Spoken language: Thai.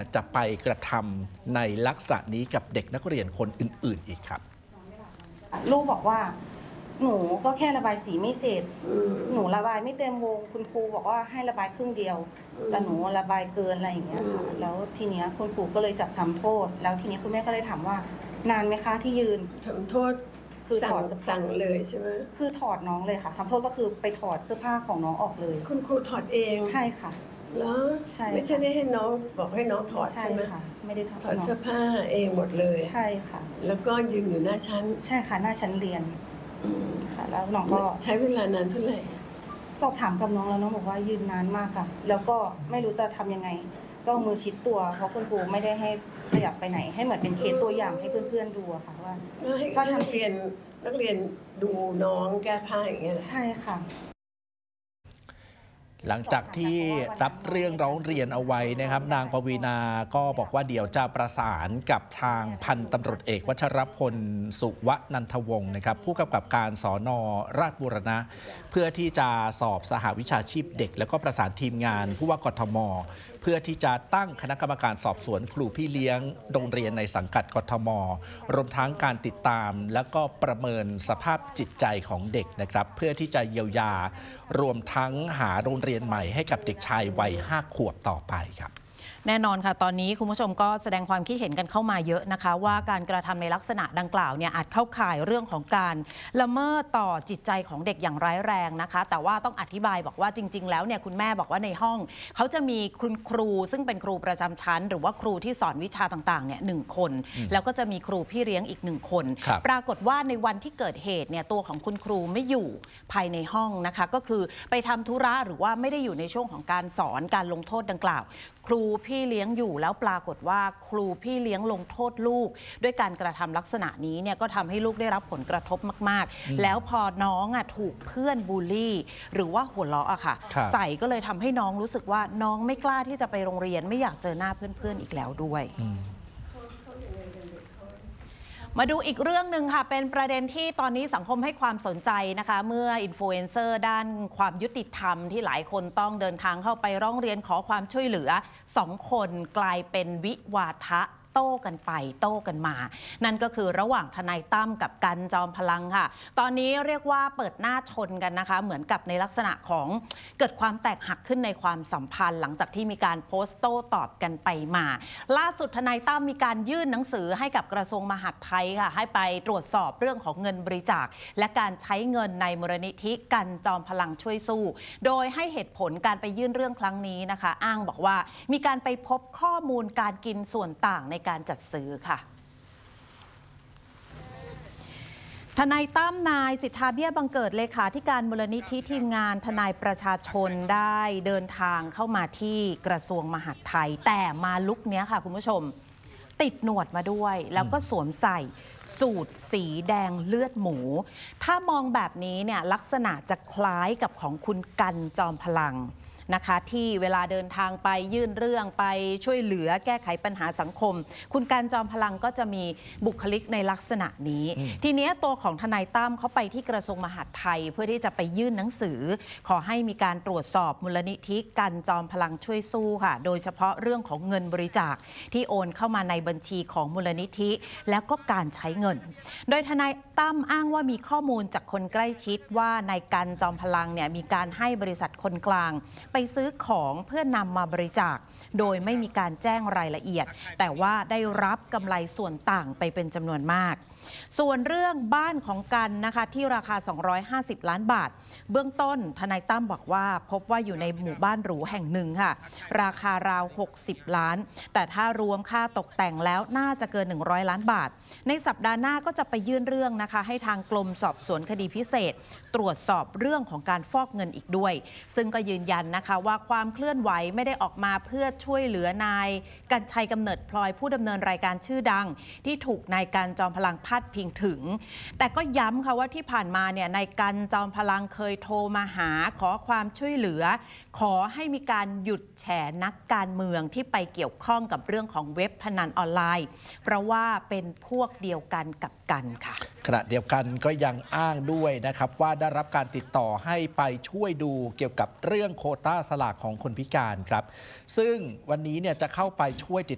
จะไปกระทำในลักษณะนี้กับเด็กนักเรียนคนอื่นๆอีกครับลูกบอกว่าหนูก็แค่ระบายสีไม่เสร็จหนูระบายไม่เต็มวงคุณครูบอกว่าให้ระบายครึ่งเดียวแต่หนูระบายเกินอะไรอย่างเงี้ยค่ะแล้วทีเนี้ยคุณครูก็เลยจับทำโทษแล้วทีนี้คุณแม่ก็เลยถามว่านานไหมคะที่ยืนทำโทษคือถอดสั่งเลยใช่ไหมคือถอดน้องเลยค่ะทำโทษก็คือไปถอดเสื้อผ้าของน้องออกเลยคุณครูถอดเองใช่ค่ะแล้วไม่ใช่ได้ให้น้องบอกให้น้องถอดใช่ไหมค่ะไม่ได้ถอดเสื้อผ้าเองหมดเลยใช่ค่ะแล้วก็ยืนอยู่หน้าชั้นใช่ค่ะหน้าชั้นเรียนค่ะแล้วน้องก็ใช้เวลานานเท่าไหร่สอบถามกับน้องแล้วน้องบอกว่ายืนนานมากค่ะแล้วก็ไม่รู้จะทำยังไงก็มือชิดตัวเพราะคุณครูไม่ได้ให้ขยับไปไหนให้เหมือนเป็นเคสตัวอย่างให้เพื่อนๆดูค่ะว่าก็นักเรียนดูน้องแก้ผ้าอย่างเงี้ยใช่ค่ะหลังจากที่รับเรื่องร้องเรียนเอาไว้นะครับนางปวีณาก็บอกว่าเดี๋ยวจะประสานกับทางพันตำรวจเอกวัชรพลสุวนันทวงศ์นะครับผู้กำกับการสน.ราชบูรณะเพื่อที่จะสอบสหวิชาชีพเด็กแล้วก็ประสานทีมงานผู้ว่ากทม.เพื่อที่จะตั้งคณะกรรมการสอบสวนครูพี่เลี้ยงโรงเรียนในสังกัดกทม.รวมทั้งการติดตามและก็ประเมินสภาพจิตใจของเด็กนะครับเพื่อที่จะเยียวยารวมทั้งหาโรงเรียนใหม่ให้กับเด็กชายวัย5 ขวบต่อไปครับแน่นอนค่ะตอนนี้คุณผู้ชมก็แสดงความคิดเห็นกันเข้ามาเยอะนะคะว่าการกระทำในลักษณะดังกล่าวเนี่ยอาจเข้าข่ายเรื่องของการละเมิดต่อจิตใจของเด็กอย่างร้ายแรงนะคะแต่ว่าต้องอธิบายบอกว่าจริงๆแล้วเนี่ยคุณแม่บอกว่าในห้องเขาจะมีคุณครูซึ่งเป็นครูประจำชั้นหรือว่าครูที่สอนวิชาต่างๆเนี่ย1 คนแล้วก็จะมีครูพี่เลี้ยงอีก1 คนปรากฏว่าในวันที่เกิดเหตุเนี่ยตัวของคุณครูไม่อยู่ภายในห้องนะคะก็คือไปทำธุระหรือว่าไม่ได้อยู่ในช่วงของการสอนการลงโทษดังกล่าวครูพี่เลี้ยงอยู่แล้วปรากฏว่าครูพี่เลี้ยงลงโทษลูกด้วยการกระทำลักษณะนี้เนี่ยก็ทำให้ลูกได้รับผลกระทบมากๆแล้วพอน้องถูกเพื่อนบูลลี่หรือว่าหัวเราะค่ะใส่ก็เลยทำให้น้องรู้สึกว่าน้องไม่กล้าที่จะไปโรงเรียนไม่อยากเจอหน้าเพื่อนๆอีกแล้วด้วยมาดูอีกเรื่องหนึ่งค่ะเป็นประเด็นที่ตอนนี้สังคมให้ความสนใจนะคะเมื่ออินฟลูเอนเซอร์ด้านความยุติธรรมที่หลายคนต้องเดินทางเข้าไปร้องเรียนขอความช่วยเหลือ2 คนกลายเป็นวิวาทะโต้กันไปโต้กันมานั่นก็คือระหว่างทนายตั้มกับกันจอมพลังค่ะตอนนี้เรียกว่าเปิดหน้าชนกันนะคะเหมือนกับในลักษณะของเกิดความแตกหักขึ้นในความสัมพันธ์หลังจากที่มีการโพสต์โต้ตอบกันไปมาล่าสุดทนายตั้มมีการยื่นหนังสือให้กับกระทรวงมหาดไทยค่ะให้ไปตรวจสอบเรื่องของเงินบริจาคและการใช้เงินในมูลนิธิกันจอมพลังช่วยสู้โดยให้เหตุผลการไปยื่นเรื่องครั้งนี้นะคะอ้างบอกว่ามีการไปพบข้อมูลการกินส่วนต่างในการจัดซื้อค่ะทนายตั้มนายสิทธาเบี้ยบังเกิดเลขาธิการมูลนิธิทีมงานทนายประชาชนได้เดินทางเข้ามาที่กระทรวงมหาดไทยแต่มาลุคนี้ค่ะคุณผู้ชมติดหนวดมาด้วยแล้วก็สวมใส่สูทสีแดงเลือดหมูถ้ามองแบบนี้เนี่ยลักษณะจะคล้ายกับของคุณกันจอมพลังนะคะที่เวลาเดินทางไปยื่นเรื่องไปช่วยเหลือแก้ไขปัญหาสังคมคุณกันจอมพลังก็จะมีบุคลิกในลักษณะนี้ทีนี้ตัวของทนายตั้มเขาไปที่กระทรวงมหาดไทยเพื่อที่จะไปยื่นหนังสือขอให้มีการตรวจสอบมูลนิธิกันจอมพลังช่วยสู้ค่ะโดยเฉพาะเรื่องของเงินบริจาคที่โอนเข้ามาในบัญชีของมูลนิธิแล้วก็การใช้เงินโดยทนายตั้มอ้างว่ามีข้อมูลจากคนใกล้ชิดว่านายกันจอมพลังเนี่ยมีการให้บริษัทคนกลางไปซื้อของเพื่อนำมาบริจาคโดยไม่มีการแจ้งรายละเอียดแต่ว่าได้รับกำไรส่วนต่างไปเป็นจำนวนมากส่วนเรื่องบ้านของกันนะคะที่ราคา250 ล้านบาทเบื้องต้นทนายตั้มบอกว่าพบว่าอยู่ในหมู่บ้านหรูแห่งหนึ่งค่ะราคาราว60 ล้านแต่ถ้ารวมค่าตกแต่งแล้วน่าจะเกิน100 ล้านบาทในสัปดาห์หน้าก็จะไปยื่นเรื่องนะคะให้ทางกรมสอบสวนคดีพิเศษตรวจสอบเรื่องของการฟอกเงินอีกด้วยซึ่งก็ยืนยันนะคะว่าความเคลื่อนไหวไม่ได้ออกมาเพื่อช่วยเหลือนายกรรชัยกำเนิดพลอยผู้ดำเนินรายการชื่อดังที่ถูกนายกันจอมพลังพาดพิงถึงแต่ก็ย้ำค่ะว่าที่ผ่านมาเนี่ยนายกันจอมพลังเคยโทรมาหาขอความช่วยเหลือขอให้มีการหยุดแฉนักการเมืองที่ไปเกี่ยวข้องกับเรื่องของเว็บพนันออนไลน์เพราะว่าเป็นพวกเดียวกันกับกันค่ะขณะเดียวกันก็ยังอ้างด้วยนะครับว่าได้รับการติดต่อให้ไปช่วยดูเกี่ยวกับเรื่องโควต้าสลากของคนพิการครับซึ่งวันนี้เนี่ยจะเข้าไปช่วยติด